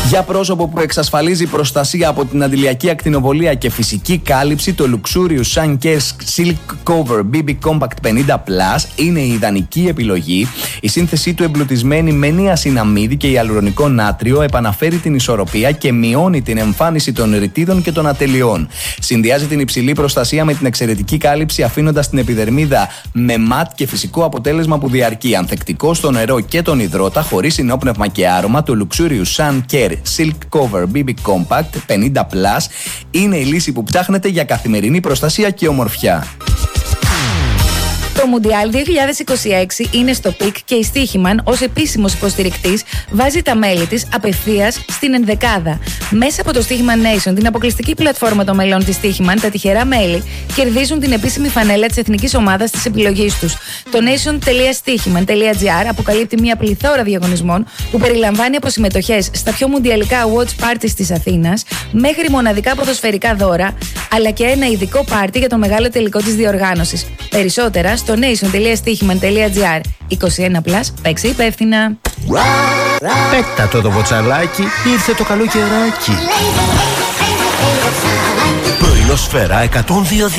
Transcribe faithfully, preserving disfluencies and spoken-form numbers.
Για πρόσωπο που εξασφαλίζει προστασία από την αντιλιακή ακτινοβολία και φυσική κάλυψη, το Luxurious Sun Care Silk Cover μπι μπι Compact πενήντα Plus είναι η ιδανική επιλογή. Η σύνθεσή του, εμπλουτισμένη με νιασιναμίδι και ιαλουρονικό νάτριο, επαναφέρει την ισορροπία και μειώνει την εμφάνιση των ρητίδων και των ατελειών. Συνδυάζει την υψηλή προστασία με την εξαιρετική κάλυψη, αφήνοντας την επιδερμίδα με ματ και φυσικό αποτέλεσμα που διαρκεί. Ανθεκτικό στο νερό και τον υδρότα, χωρίς ενόπνευμα και άρωμα, το Luxurious Sun Care Silk Cover μπι μπι Compact πενήντα Plus είναι η λύση που ψάχνετε για καθημερινή προστασία και ομορφιά. Το Μουντιάλ δύο χιλιάδες είκοσι έξι είναι στο πικ και η Στοίχημαν, ως επίσημος υποστηρικτής, βάζει τα μέλη της απευθείας στην ενδεκάδα. Μέσα από το Στοίχημαν Nation, την αποκλειστική πλατφόρμα των μελών της Στοίχημαν, τα τυχερά μέλη κερδίζουν την επίσημη φανέλα της εθνικής ομάδας της επιλογής τους. Το nation τελεία στοίχημαν τελεία τζι άρ αποκαλύπτει μια πληθώρα διαγωνισμών που περιλαμβάνει από συμμετοχές στα πιο μουντιαλικά watch parties της Αθήνας μέχρι μοναδικά ποδοσφαιρικά δώρα, αλλά και ένα ειδικό πάρτι για το μεγάλο τελικό της διοργάνωσης. Περισσότερα στο nation τελεία στοίχημαν τελεία τζι άρ. είκοσι ένα πλας, παίξε υπεύθυνα. Πέτα το βοτσαλάκι, ήρθε το καλό καιράκι. Πρωινό Σφαίρα εκατόν δύο.